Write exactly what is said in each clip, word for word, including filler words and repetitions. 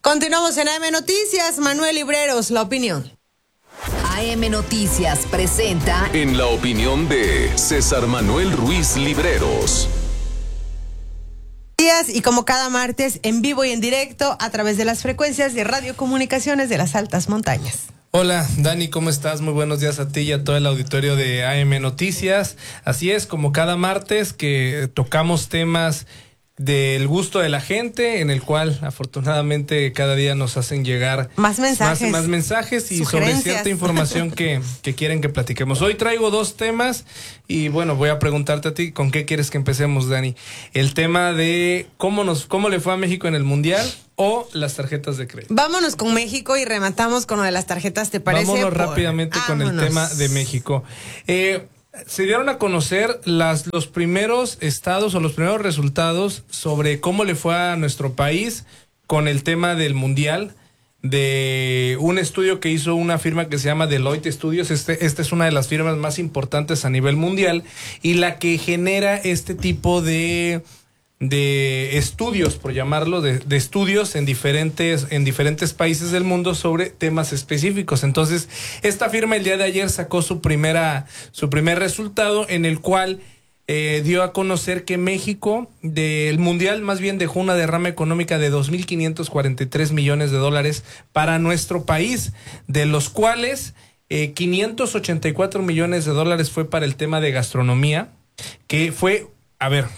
Continuamos en A M Noticias. Manuel Libreros, la opinión. A M Noticias presenta En la opinión de César Manuel Ruiz Libreros. Y como cada martes, en vivo y en directo a través de las frecuencias de radiocomunicaciones de las altas montañas. Hola Dani, ¿cómo estás? Muy buenos días a ti y a todo el auditorio de A M Noticias. Así es, como cada martes que tocamos temas del gusto de la gente, en el cual afortunadamente cada día nos hacen llegar más mensajes, más, más mensajes y sobre cierta información que, que quieren que platiquemos. Hoy traigo dos temas y bueno, voy a preguntarte a ti, ¿con qué quieres que empecemos, Dani? El tema de cómo nos cómo le fue a México en el Mundial o las tarjetas de crédito. Vámonos con México y rematamos con lo de las tarjetas, ¿te parece? Vámonos Por... rápidamente Vámonos. con el tema de México. Eh... Se dieron a conocer las, los primeros estados o los primeros resultados sobre cómo le fue a nuestro país con el tema del Mundial, de un estudio que hizo una firma que se llama Deloitte Studios. Este, esta es una de las firmas más importantes a nivel mundial y la que genera este tipo de... de estudios, por llamarlo, de, de estudios en diferentes, en diferentes países del mundo sobre temas específicos. Entonces, esta firma el día de ayer sacó su primera, su primer resultado, en el cual eh, dio a conocer que México, del Mundial, más bien dejó una derrama económica de dos mil quinientos cuarenta y tres millones de dólares para nuestro país, de los cuales eh, quinientos ochenta y cuatro millones de dólares fue para el tema de gastronomía, que fue, a ver,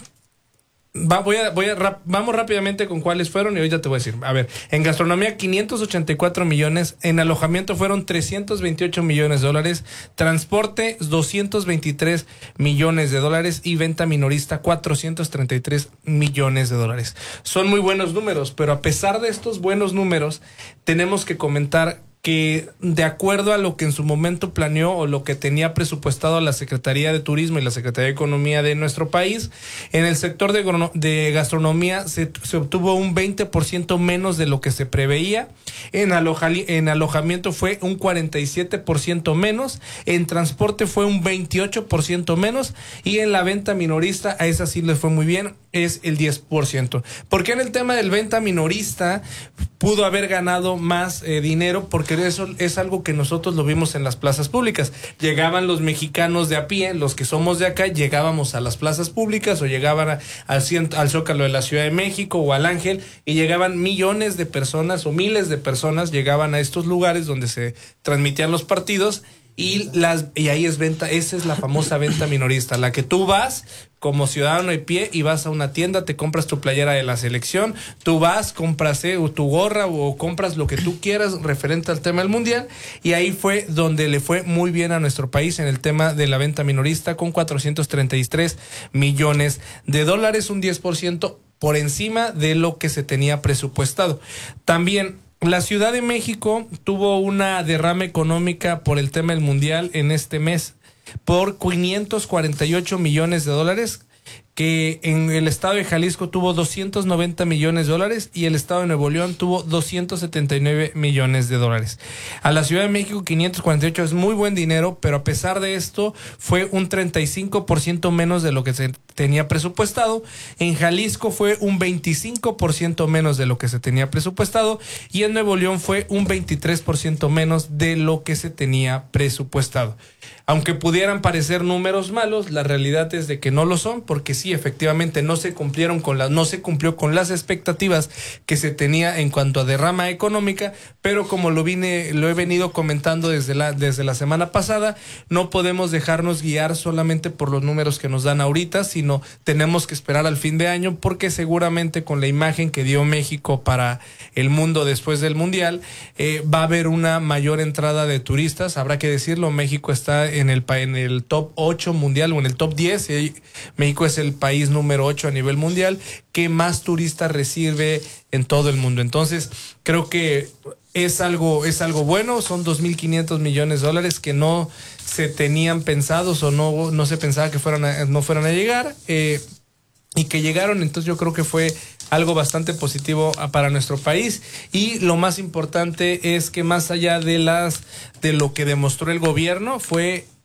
Va, voy a, voy a rap, vamos rápidamente con cuáles fueron y ahorita te voy a decir. A ver, en gastronomía quinientos ochenta y cuatro millones, en alojamiento fueron trescientos veintiocho millones de dólares, transporte doscientos veintitrés millones de dólares y venta minorista cuatrocientos treinta y tres millones de dólares. Son muy buenos números, pero a pesar de estos buenos números, tenemos que comentar que de acuerdo a lo que en su momento planeó o lo que tenía presupuestado la Secretaría de Turismo y la Secretaría de Economía de nuestro país, en el sector de, de gastronomía se, se obtuvo un veinte por ciento menos de lo que se preveía, en, aloja, en alojamiento fue un cuarenta y siete por ciento menos, en transporte fue un veintiocho por ciento menos y en la venta minorista, a esa sí les fue muy bien, es el diez por ciento. Porque en el tema del venta minorista pudo haber ganado más eh, dinero, porque eso es algo que nosotros lo vimos en las plazas públicas. Llegaban los mexicanos de a pie, los que somos de acá, llegábamos a las plazas públicas o llegaban a, al, al Zócalo de la Ciudad de México o al Ángel y llegaban millones de personas o miles de personas, llegaban a estos lugares donde se transmitían los partidos. Y las y ahí es venta, esa es la famosa venta minorista, la que tú vas como ciudadano de pie y vas a una tienda, te compras tu playera de la selección, tú vas, compras eh, tu gorra o compras lo que tú quieras referente al tema del Mundial, y ahí fue donde le fue muy bien a nuestro país en el tema de la venta minorista con cuatrocientos treinta y tres millones de dólares, un diez por ciento por encima de lo que se tenía presupuestado. También la Ciudad de México tuvo una derrama económica por el tema del Mundial en este mes por quinientos cuarenta y ocho millones de dólares, que en el estado de Jalisco tuvo doscientos noventa millones de dólares y el estado de Nuevo León tuvo doscientos setenta y nueve millones de dólares. A la Ciudad de México quinientos cuarenta y ocho es muy buen dinero, pero a pesar de esto fue un treinta y cinco por ciento menos de lo que se tenía presupuestado. En Jalisco fue un veinticinco por ciento menos de lo que se tenía presupuestado y en Nuevo León fue un veintitrés por ciento menos de lo que se tenía presupuestado. Aunque pudieran parecer números malos, la realidad es de que no lo son, porque sí, efectivamente no se cumplieron con las, no se cumplió con las expectativas que se tenía en cuanto a derrama económica, pero como lo vine, lo he venido comentando desde la, desde la semana pasada, no podemos dejarnos guiar solamente por los números que nos dan ahorita, sino tenemos que esperar al fin de año, porque seguramente con la imagen que dio México para el mundo después del Mundial, eh, va a haber una mayor entrada de turistas. Habrá que decirlo, México está en el, en el top ocho mundial o en el top diez, y México es el país número ocho a nivel mundial que más turistas recibe en todo el mundo. Entonces, creo que es algo, es algo bueno. Son dos mil quinientos millones de dólares que no se tenían pensados o no, no se pensaba que fueran a, no fueran a llegar, eh, y que llegaron. Entonces yo creo que fue algo bastante positivo para nuestro país, y lo más importante es que más allá de las de lo que demostró el gobierno fue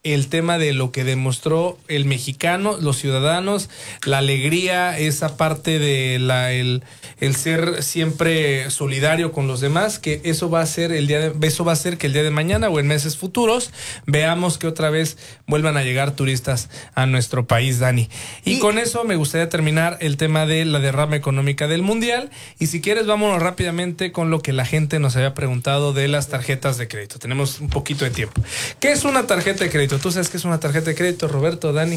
el tema de lo que demostró el mexicano, los ciudadanos, la alegría, esa parte de la el, el ser siempre solidario con los demás, que eso va a ser el día de, eso va a ser que el día de mañana o en meses futuros veamos que otra vez vuelvan a llegar turistas a nuestro país, Dani. Y, y con eso me gustaría terminar el tema de la derrama económica del mundial, y si quieres vámonos rápidamente con lo que la gente nos había preguntado de las tarjetas de crédito. Tenemos un poquito de tiempo. ¿Qué es una tarjeta de crédito? ¿Tú sabes qué es una tarjeta de crédito, Roberto, Dani?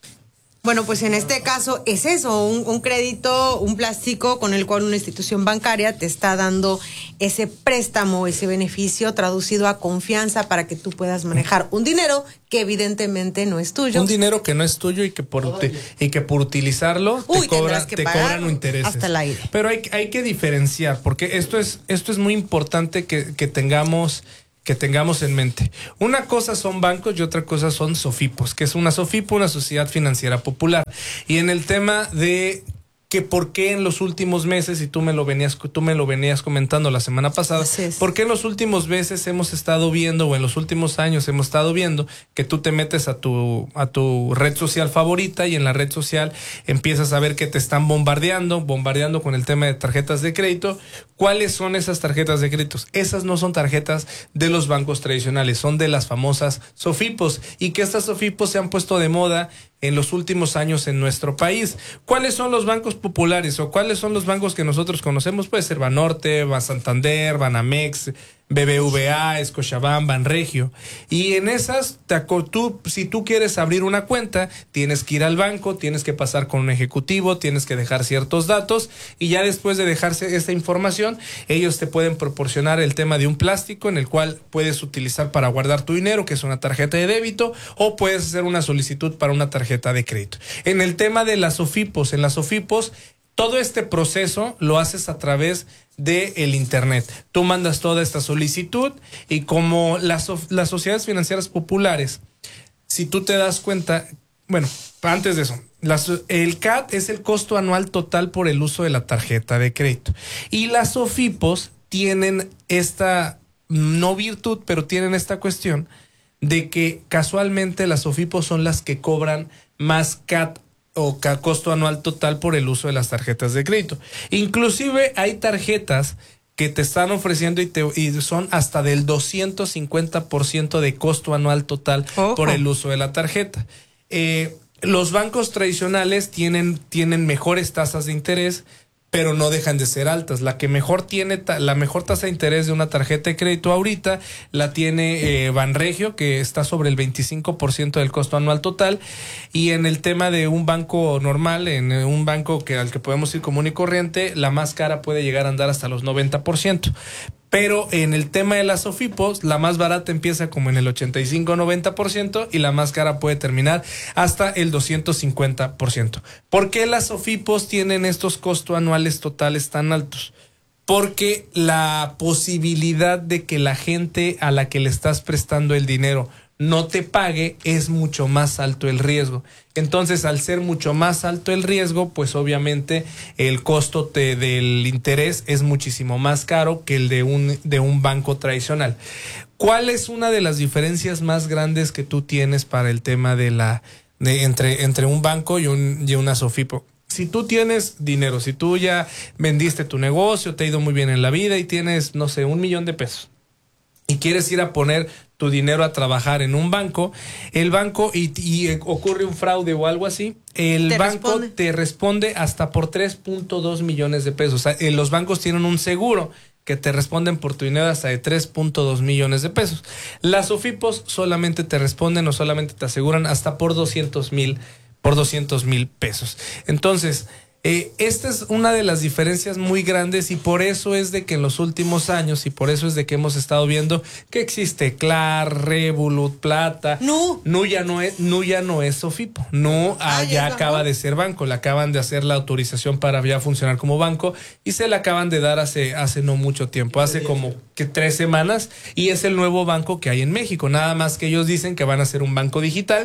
Bueno, pues en este caso es eso, un, un crédito, un plástico con el cual una institución bancaria te está dando ese préstamo, ese beneficio traducido a confianza para que tú puedas manejar un dinero que evidentemente no es tuyo. Un dinero que no es tuyo y que por, te, y que por utilizarlo Uy, te, cobra, que te cobran intereses. Hasta el aire. Pero hay, hay que diferenciar, porque esto es, esto es muy importante que, que tengamos... que tengamos en mente. Una cosa son bancos y otra cosa son SOFIPOS, que es una SOFIPO, una sociedad financiera popular. Y en el tema de que por qué en los últimos meses, y tú me lo venías, tú me lo venías comentando la semana pasada, por qué en los últimos meses hemos estado viendo, o en los últimos años hemos estado viendo, que tú te metes a tu, a tu red social favorita y en la red social empiezas a ver que te están bombardeando, bombardeando con el tema de tarjetas de crédito. ¿Cuáles son esas tarjetas de créditos? Esas no son tarjetas de los bancos tradicionales, son de las famosas SOFIPOS, y que estas SOFIPOS se han puesto de moda en los últimos años en nuestro país. ¿Cuáles son los bancos populares o cuáles son los bancos que nosotros conocemos? Puede ser Banorte, Bansantander, Banamex, B B V A, Scotiabank, Banregio. Y en esas, te, tú, si tú quieres abrir una cuenta, tienes que ir al banco, tienes que pasar con un ejecutivo, tienes que dejar ciertos datos, y ya después de dejarse esta información, ellos te pueden proporcionar el tema de un plástico en el cual puedes utilizar para guardar tu dinero, que es una tarjeta de débito, o puedes hacer una solicitud para una tarjeta de crédito. En el tema de las SOFIPOS, en las SOFIPOS, todo este proceso lo haces a través de el internet. Tú mandas toda esta solicitud, y como las, las sociedades financieras populares, si tú te das cuenta, bueno, antes de eso, las, el C A T es el costo anual total por el uso de la tarjeta de crédito. Y las SOFIPOS tienen esta, no virtud, pero tienen esta cuestión de que casualmente las SOFIPOS son las que cobran más C A T o costo anual total por el uso de las tarjetas de crédito. Inclusive hay tarjetas que te están ofreciendo y, te, y son hasta del doscientos cincuenta por ciento de costo anual total Ojo. por el uso de la tarjeta. Eh, los bancos tradicionales tienen, tienen mejores tasas de interés, pero no dejan de ser altas. La que mejor tiene, la mejor tasa de interés de una tarjeta de crédito ahorita la tiene eh, Banregio, que está sobre el veinticinco por ciento del costo anual total. Y en el tema de un banco normal, en un banco que al que podemos ir común y corriente, la más cara puede llegar a andar hasta los noventa por ciento. Pero en el tema de las SOFIPOS, la más barata empieza como en el ochenta y cinco a noventa por ciento y la más cara puede terminar hasta el doscientos cincuenta por ciento. ¿Por qué las SOFIPOS tienen estos costos anuales totales tan altos? Porque la posibilidad de que la gente a la que le estás prestando el dinero no te pague es mucho más alto el riesgo. Entonces, al ser mucho más alto el riesgo, pues obviamente el costo te, del interés es muchísimo más caro que el de un, de un banco tradicional. ¿Cuál es una de las diferencias más grandes que tú tienes para el tema de la de entre, entre un banco y, un, y una SOFIPO? Si tú tienes dinero, si tú ya vendiste tu negocio, te ha ido muy bien en la vida y tienes, no sé, un millón de pesos y quieres ir a poner tu dinero a trabajar en un banco, el banco, y, y ocurre un fraude o algo así, el banco responde. te responde hasta por tres punto dos millones de pesos. O sea, los bancos tienen un seguro que te responden por tu dinero hasta de tres punto dos millones de pesos. Las SOFIPOS solamente te responden o solamente te aseguran hasta por doscientos mil, por doscientos mil pesos. Entonces, Eh, esta es una de las diferencias muy grandes, y por eso es de que en los últimos años, y por eso es de que hemos estado viendo que existe Clar, Revolut, Plata. No. Nu ya no es, Nu ya no es SOFIPO. Nu ah, ya acaba de ser banco. Le acaban de hacer la autorización para ya funcionar como banco y se la acaban de dar hace, hace no mucho tiempo, hace como que tres semanas, y es el nuevo banco que hay en México. Nada más que ellos dicen que van a ser un banco digital,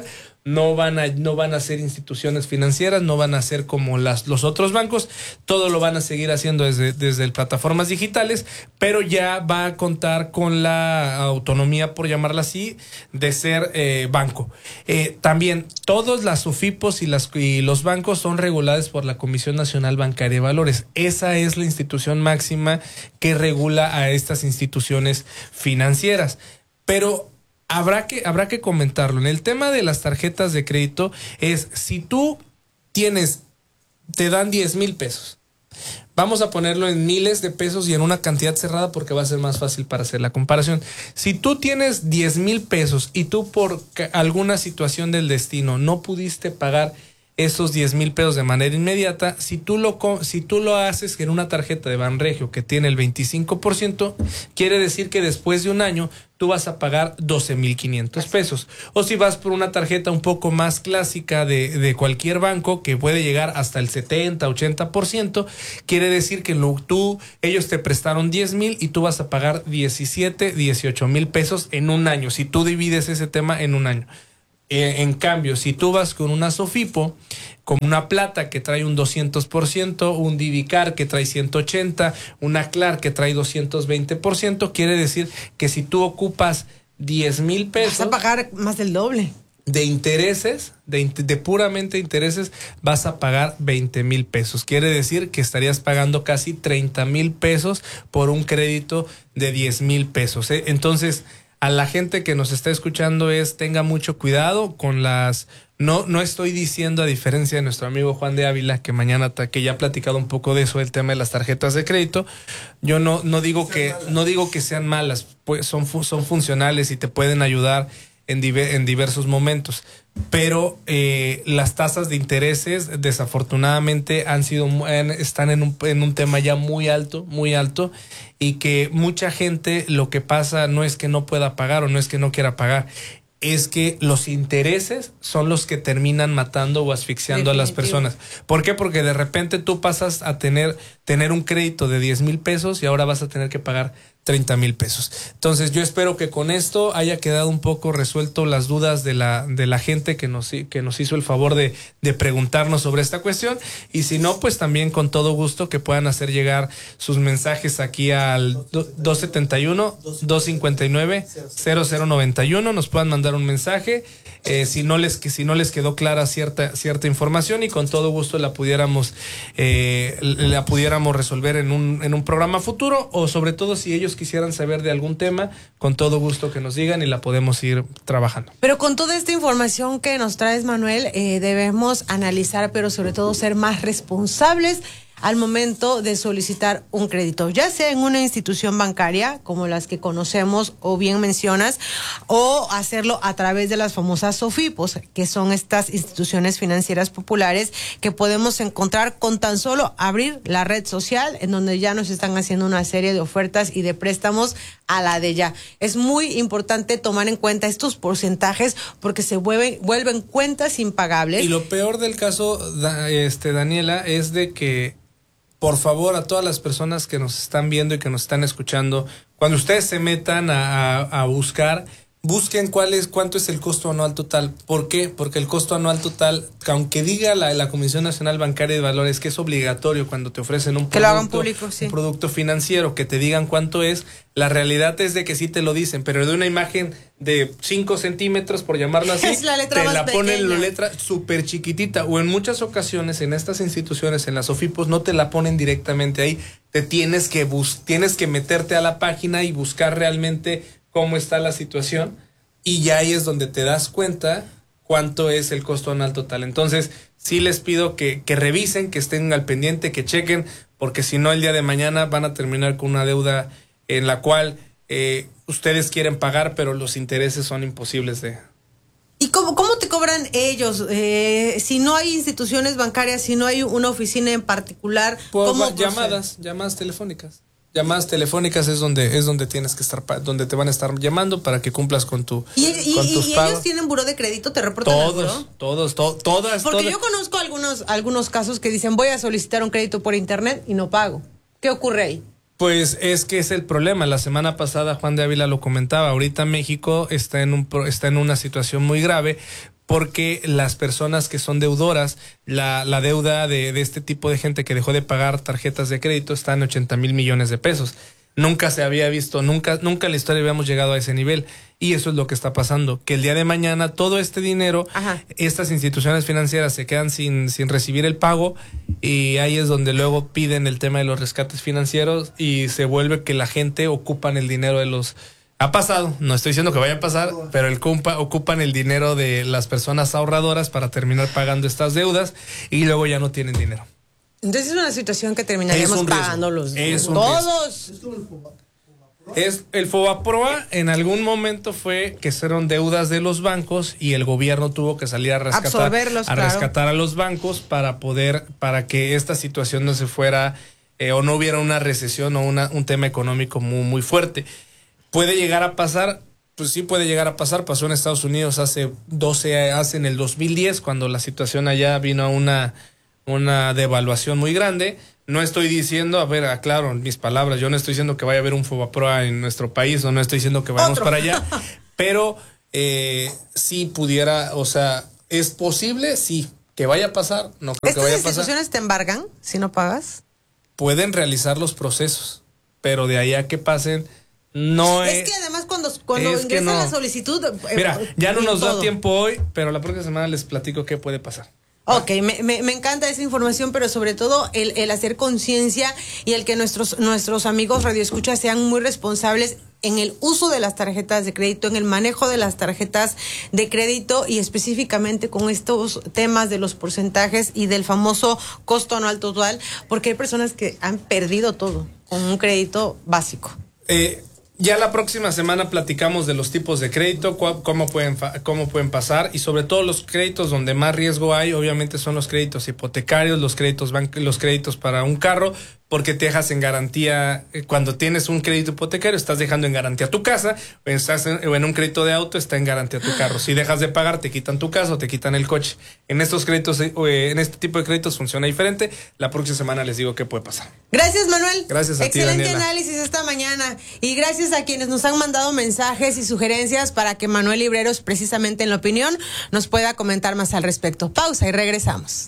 No van a, no van a ser instituciones financieras, no van a ser como las, los otros bancos, todo lo van a seguir haciendo desde, desde plataformas digitales, pero ya va a contar con la autonomía, por llamarla así, de ser eh, banco. Eh, también todas las SOFIPOS y, las, y los bancos son regulados por la Comisión Nacional Bancaria de Valores. Esa es la institución máxima que regula a estas instituciones financieras. Pero Habrá que, habrá que comentarlo. En el tema de las tarjetas de crédito es, si tú tienes, te dan diez mil pesos, vamos a ponerlo en miles de pesos y en una cantidad cerrada porque va a ser más fácil para hacer la comparación. Si tú tienes diez mil pesos y tú por alguna situación del destino no pudiste pagar esos diez mil pesos de manera inmediata, si tú lo si tú lo haces en una tarjeta de Banregio que tiene el veinticinco por ciento, quiere decir que después de un año tú vas a pagar doce mil quinientos pesos. O si vas por una tarjeta un poco más clásica de, de cualquier banco que puede llegar hasta el setenta, ochenta por ciento, quiere decir que lo, tú, ellos te prestaron diez mil y tú vas a pagar diecisiete, dieciocho mil pesos en un año, si tú divides ese tema en un año. Eh, en cambio, si tú vas con una SOFIPO, con una Plata que trae un doscientos por ciento, un Divicar que trae ciento ochenta, una Clar que trae doscientos veinte por ciento, quiere decir que si tú ocupas diez mil pesos... Vas a pagar más del doble. De intereses, de, de puramente intereses, vas a pagar veinte mil pesos. Quiere decir que estarías pagando casi treinta mil pesos por un crédito de diez mil pesos. ¿eh? Entonces, a la gente que nos está escuchando es, tenga mucho cuidado con las... No, no estoy diciendo, a diferencia de nuestro amigo Juan de Ávila, que mañana, que ya ha platicado un poco de eso, el tema de las tarjetas de crédito, yo no, no digo que, no digo que sean malas, pues son, son funcionales y te pueden ayudar en, diver, en diversos momentos, pero eh, las tasas de intereses desafortunadamente han sido, están en un, en un tema ya muy alto, muy alto, y que mucha gente, lo que pasa no es que no pueda pagar o no es que no quiera pagar, es que los intereses son los que terminan matando o asfixiando Definitivo. a las personas. ¿Por qué? Porque de repente tú pasas a tener, tener un crédito de diez mil pesos y ahora vas a tener que pagar treinta mil pesos. Entonces yo espero que con esto haya quedado un poco resuelto las dudas de la, de la gente que nos, que nos hizo el favor de, de preguntarnos sobre esta cuestión, y si no, pues también con todo gusto que puedan hacer llegar sus mensajes aquí al dos setenta y uno, dos cincuenta y nueve, cero cero noventa y uno, nos puedan mandar un mensaje eh, si no les que si no les quedó clara cierta cierta información, y con todo gusto la pudiéramos eh, la pudiéramos resolver en un en un programa futuro, o sobre todo si ellos quisieran saber de algún tema, con todo gusto que nos digan y la podemos ir trabajando. Pero con toda esta información que nos traes, Manuel, eh, debemos analizar, pero sobre todo ser más responsables al momento de solicitar un crédito, ya sea en una institución bancaria como las que conocemos o bien mencionas, o hacerlo a través de las famosas SOFIPOS, que son estas instituciones financieras populares que podemos encontrar con tan solo abrir la red social, en donde ya nos están haciendo una serie de ofertas y de préstamos a la de ya. Es muy importante tomar en cuenta estos porcentajes porque se vuelven, vuelven cuentas impagables. Y lo peor del caso, este, Daniela, es de que, por favor, a todas las personas que nos están viendo y que nos están escuchando, cuando ustedes se metan a, a, a buscar, busquen cuál es, cuánto es el costo anual total. ¿Por qué? Porque el costo anual total, aunque diga la, la Comisión Nacional Bancaria de Valores que es obligatorio cuando te ofrecen un que producto, lo hagan público, sí. un producto financiero, que te digan cuánto es, la realidad es de que sí te lo dicen, pero de una imagen de cinco centímetros, por llamarlo así, es la letra te más la ponen pequeña. la letra súper chiquitita, o en muchas ocasiones en estas instituciones, en las SOFIPOS, no te la ponen directamente ahí, te tienes que bus tienes que meterte a la página y buscar realmente cómo está la situación, y ya ahí es donde te das cuenta cuánto es el costo anual total. Entonces sí les pido que, que revisen, que estén al pendiente, que chequen, porque si no el día de mañana van a terminar con una deuda en la cual eh, ustedes quieren pagar, pero los intereses son imposibles de... ¿Y cómo, cómo te cobran ellos? Eh, si no hay instituciones bancarias, si no hay una oficina en particular, pues, ¿cómo llamadas, procede? llamadas telefónicas. Llamadas telefónicas es donde es donde tienes que estar, donde te van a estar llamando para que cumplas con tu ¿Y, y, con tus y pagos. ellos tienen buró de crédito? ¿Te reportan todos, al buró? Todos, to, todas, Porque todas. yo conozco algunos, algunos casos que dicen, voy a solicitar un crédito por internet y no pago. ¿Qué ocurre ahí? Pues es que es el problema. La semana pasada Juan de Ávila lo comentaba. Ahorita México está en un está en una situación muy grave porque las personas que son deudoras, la, la deuda de, de este tipo de gente que dejó de pagar tarjetas de crédito está en ochenta mil millones de pesos. Nunca se había visto, nunca, nunca en la historia habíamos llegado a ese nivel. Y eso es lo que está pasando, que el día de mañana todo este dinero, Ajá. estas instituciones financieras se quedan sin, sin recibir el pago, y ahí es donde luego piden el tema de los rescates financieros y se vuelve que la gente ocupan el dinero de los... Ha pasado, no estoy diciendo que vaya a pasar, pero el compa, ocupan el dinero de las personas ahorradoras para terminar pagando estas deudas y luego ya no tienen dinero. Entonces es una situación que terminaríamos pagando los es todos. Es el Fobaproa en algún momento fue que fueron deudas de los bancos y el gobierno tuvo que salir a rescatar a claro. rescatar a los bancos para poder para que esta situación no se fuera eh, o no hubiera una recesión o una, un tema económico muy muy fuerte. Puede llegar a pasar, pues sí puede llegar a pasar. Pasó en Estados Unidos hace doce, hace en el dos mil diez, cuando la situación allá vino a una una devaluación muy grande. No estoy diciendo, a ver, aclaro mis palabras, yo no estoy diciendo que vaya a haber un Fobaproa en nuestro país, o no estoy diciendo que vayamos Otro. para allá, pero eh, sí pudiera, o sea, ¿es posible? Sí. ¿Que vaya a pasar? No creo que vaya a pasar. ¿Estas instituciones te embargan si no pagas? Pueden realizar los procesos, pero de ahí a que pasen, no es... Es que además cuando, cuando ingresan no. la solicitud... Mira, ya no nos todo. da tiempo hoy, pero la próxima semana les platico qué puede pasar. Ok, me, me, me encanta esa información, pero sobre todo el, el hacer conciencia y el que nuestros, nuestros amigos radioescuchas sean muy responsables en el uso de las tarjetas de crédito, en el manejo de las tarjetas de crédito y específicamente con estos temas de los porcentajes y del famoso costo anual total, porque hay personas que han perdido todo con un crédito básico. Eh... Ya la próxima semana platicamos de los tipos de crédito, cómo pueden, cómo pueden pasar, y sobre todo los créditos donde más riesgo hay, obviamente son los créditos hipotecarios, los créditos los créditos para un carro, porque te dejas en garantía, cuando tienes un crédito hipotecario, estás dejando en garantía tu casa, o estás en, o en un crédito de auto, está en garantía tu carro. Si dejas de pagar, te quitan tu casa o te quitan el coche. En estos créditos, en este tipo de créditos funciona diferente. La próxima semana les digo qué puede pasar. Gracias, Manuel. Gracias a Excelente ti, Daniela. análisis esta mañana. Y gracias a quienes nos han mandado mensajes y sugerencias para que Manuel Libreros, precisamente en la opinión, nos pueda comentar más al respecto. Pausa y regresamos.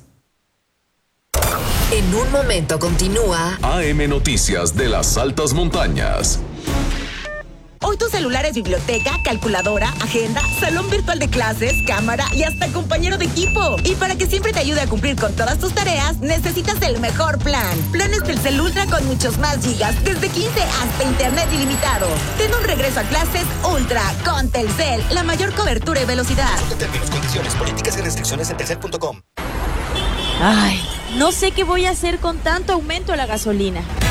En un momento continúa A M Noticias de las Altas Montañas. Hoy tu celular es biblioteca, calculadora, agenda, salón virtual de clases, cámara y hasta compañero de equipo. Y para que siempre te ayude a cumplir con todas tus tareas, necesitas el mejor plan. Planes Telcel Ultra con muchos más gigas, desde quince hasta internet ilimitado. Ten un regreso a clases Ultra con Telcel, la mayor cobertura y velocidad. Consulta términos, condiciones, políticas y restricciones en telcel punto com. Ay, no sé qué voy a hacer con tanto aumento a la gasolina.